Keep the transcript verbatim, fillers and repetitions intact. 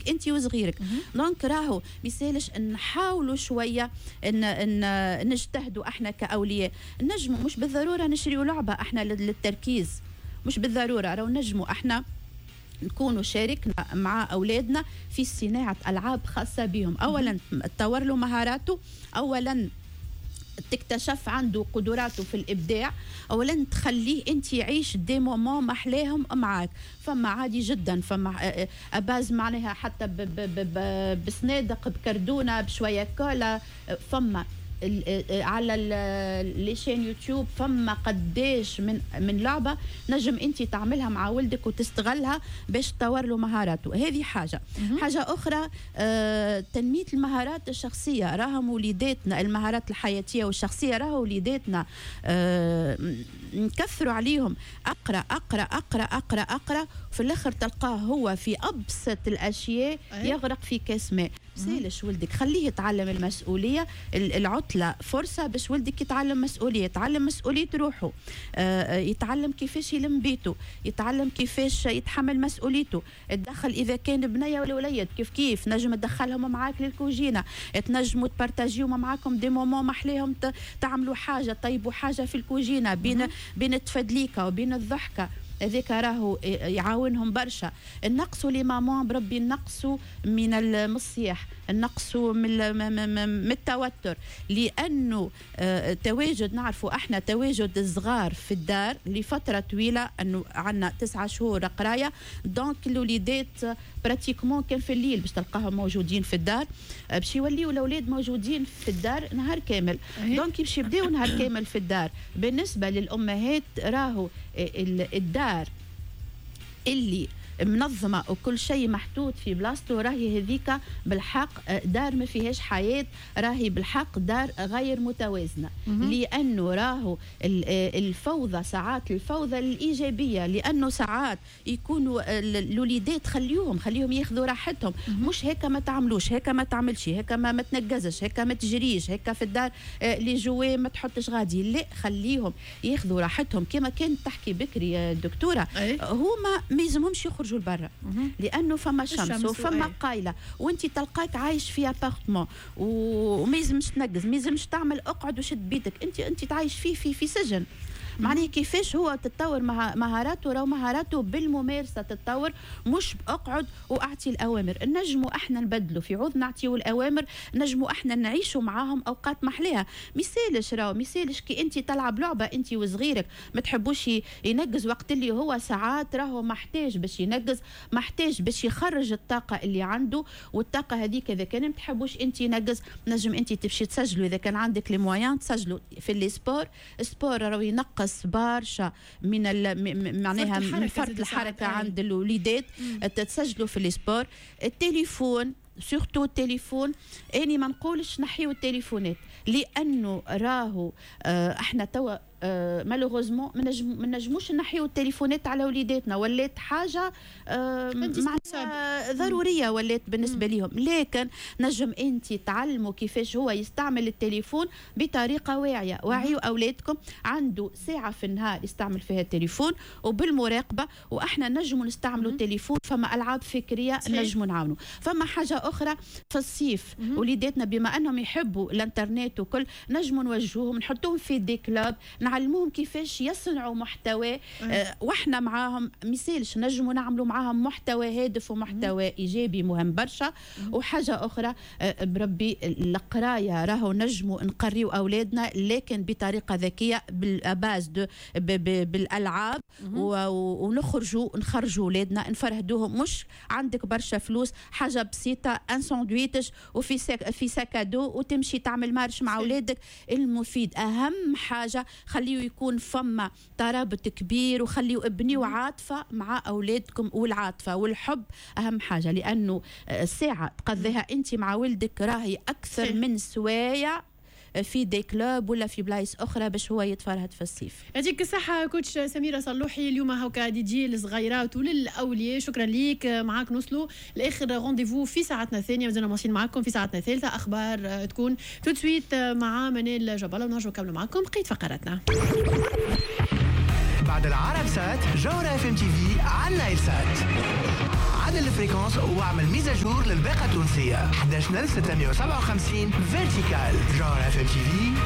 فيك انت وصغيرك. دونك راهو ميسالش نحاولوا شويه ان ان نجتهدوا احنا كاولياء. نجموا مش بالضروره نشريوا لعبه احنا للتركيز، مش بالضروره راهو نجموا احنا نكونوا شاركنا مع أولادنا في صناعة ألعاب خاصة بهم. أولا تطور له مهاراته، أولا تكتشف عنده قدراته في الإبداع، أولا تخليه أنت يعيش دي مومون محلاهم معاك. فما عادي جدا فما أباز معناها حتى بسنادق بكردونة بشوية كولا. فما على ليشين يوتيوب فما قداش من من لعبه نجم انت تعملها مع ولدك وتستغلها باش تطور له مهاراته. هذه حاجه. حاجه اخرى آه تنميه المهارات الشخصيه. راهم وليداتنا المهارات الحياتيه والشخصيه راهم وليداتنا آه نكثروا عليهم اقرا اقرا اقرا اقرا اقرا في الاخر تلقاه هو في ابسط الاشياء يغرق في كاس ماء. سالش ولدك خليه يتعلم المسؤوليه. العطله فرصه باش ولدك يتعلم مسؤوليه، يتعلم مسؤوليه روحه، آه يتعلم كيفاش يلم بيته، يتعلم كيفاش يتحمل مسؤوليته. تدخل اذا كان بنيه ولا وليد كيف كيف نجم تدخلهم معاك للكوجينه، تنجموا تبارتاجيو معاكم دي مومون محليهم تعملوا حاجه طيبوا حاجه في الكوجينه بين بين التفدليكه وبين الضحكه. هذيك راهو يعاونهم برشا. النقص لي مامون بربي النقص من المصيح، النقص من من التوتر، لانه تواجد نعرفوا احنا تواجد الصغار في الدار لفتره طويله، انه عندنا تسعة شهور قرايه. دونك الوليدات براتيكمون كان في الليل باش تلقاهم موجودين في الدار، باش يوليوا الاولاد موجودين في الدار نهار كامل. دونك باش يبداو نهار كامل في الدار. بالنسبه للامهات راهو الدار اللي منظمه وكل شيء محطوط في بلاصته راهي هذيك بالحق دار ما فيهاش حياه، راهي بالحق دار غير متوازنه. لانه راهو الفوضى ساعات الفوضى الايجابيه، لانه ساعات يكونوا الوليدات خليوهم خليهم ياخذوا راحتهم. مش هيك ما تعملوش، هيك ما تعملش، هيك ما, ما تنجزش، هيك ما تجريش، هيك في الدار لي جوي ما تحطش غادي. لا خليهم ياخذوا راحتهم كما كانت تحكي بكري يا دكتوره. هما ما يلزمهمش يخرجوا البرا لانه فما شمس وفما قايله، وانت تلقاك عايش في ابارتمون وما يلزمش تنقز، ما يلزمش تعمل اقعد وشد بيتك. انت انت تعيش فيه في في سجن. معناه كيفاش هو تتطور مهاراته؟ راهو مهاراته بالممارسه تتطور، مش اقعد واعطي الاوامر. نجموا احنا نبدلوا في عوض نعطيو الاوامر، نجموا احنا نعيشوا معاهم اوقات محليها. مثالش راهو مثالش كي انت تلعب لعبه انت وصغيرك ما تحبوش ينقز وقت اللي هو ساعات راهو محتاج باش ينقز، محتاج باش يخرج الطاقه اللي عنده. والطاقه هذيك اذا كان ما تحبوش انت ينقز نجم انت تمشي تسجلوا اذا كان عندك لي مويان تسجلوا في لي سبور. سبور راهو ينقص بارشا من معناها من فرط الحركه عند الوليدات. تتسجلوا في السبور. التليفون سورتو التليفون، اني ما نقولش نحيو التليفونات لانه راهو آه احنا توا آه مالوغوزمون ما نجموش نحيو التليفونات على وليداتنا، ولات حاجه آه معناها ضروريه ولات بالنسبه لهم. لكن نجم انت تعلموا كيفاش هو يستعمل التليفون بطريقه واعيه. وعيوا اولادكم عنده ساعه في النهار يستعمل فيها التليفون وبالمراقبه، واحنا نجموا نستعملوا التليفون. فما العاب فكريه نجموا نعاونوا. فما حاجه اخرى في الصيف وليداتنا بما انهم يحبوا الانترنت وكل نجموا نوجهوهم نحطوهم في دي كلوب نعلموهم كيفاش يصنعوا محتوى. آه واحنا معاهم مثالش نجموا نعملوا معاهم محتوى هادف ومحتوى ايجابي مهم برشا. وحاجه اخرى آه بربي القرايه راهو نجموا نقريو اولادنا لكن بطريقه ذكيه بالاباز بالالعاب ونخرجوا نخرجوا اولادنا نفرهدوهم. مش عندك برشا فلوس، حاجه بسيطه ان ساندويتش وفي ساك في ساكادو وتمشي تعمل مارش مع اولادك. المفيد اهم حاجه خليه يكون فما ترابط كبير وخليه ابنيوا عاطفه مع اولادكم. والعاطفه والحب اهم حاجه، لانه ساعه تقضيها انت مع ولدك راهي اكثر من سوايع في دي كلوب ولا في بلايص اخرى باش هو يتفرهد في الصيف. يعطيك الصحه كوتش سميره صلوحي. اليوم هاكا دي جي للصغيرات وللاولياء. شكرا ليك. معاك نوصلوا لاخر رونديفو في ساعتنا الثانيه، مازلنا ماشيين معاكم في ساعتنا الثالثه. اخبار تكون تو سويت مع منال جبالة ونرجعوا نكملوا معاكم بقيه فقراتنا بعد العرب سات. جوهرة اف ام تي في على نايل سات. عدل الفريكونس واعمل ميزاجور للباقة التونسية. احد عشر ستمية وسبعة وخمسين فيرتيكال جون اف ام تي في.